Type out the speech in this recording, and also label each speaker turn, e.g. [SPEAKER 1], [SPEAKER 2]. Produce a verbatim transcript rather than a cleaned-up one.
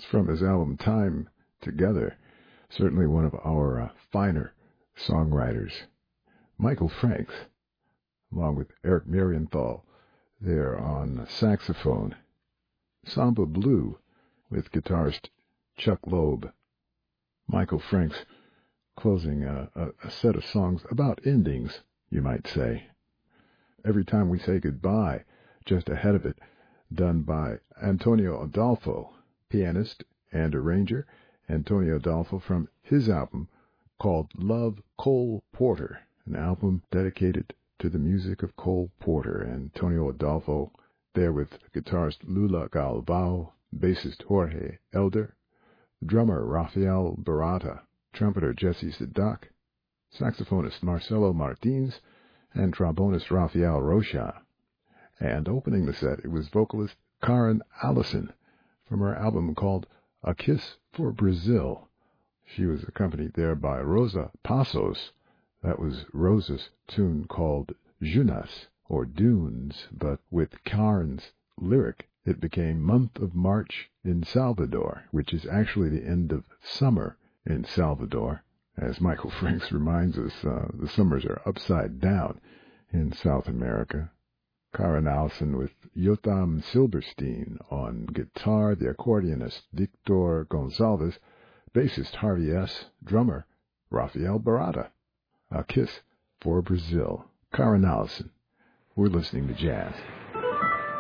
[SPEAKER 1] It's from his album Time Together, certainly one of our uh, finer songwriters. Michael Franks, along with Eric Marienthal, there on saxophone. Samba Blue with guitarist Chuck Loeb. Michael Franks closing a, a, a set of songs about endings, you might say. Every Time We Say Goodbye, just ahead of it, done by Antonio Adolfo, pianist and arranger. Antonio Adolfo from his album called Love Cole Porter, an album dedicated to the music of Cole Porter. Antonio Adolfo there with guitarist Lula Galvao, bassist Jorge Elder, drummer Rafael Barata, trumpeter Jesse Sadak, saxophonist Marcelo Martins, and trombonist Rafael Rocha. And opening the set, it was vocalist Karen Allison from her album called A Kiss for Brazil. She was accompanied there by Rosa Passos. That was Rosa's tune called Junas, or Dunes, but with Karen's lyric, it became Month of March in Salvador, which is actually the end of summer in Salvador. As Michael Franks reminds us, uh, the summers are upside down in South America. Karen Allison with Yotam Silberstein on guitar, the accordionist Victor Gonzalez, bassist Harvey S., drummer Rafael Barata. A Kiss for Brazil. Karen Allison. We're listening to jazz.